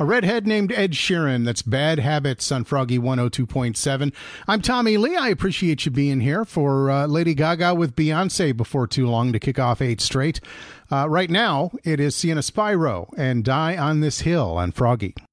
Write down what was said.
redhead named Ed Sheeran. That's Bad Habits on Froggy 102.7. I'm Tommy Lee. I appreciate you being here for Lady Gaga with Beyonce before too long to kick off 8 straight. Right now, it is Sienna Spyro and Die on This Hill on Froggy.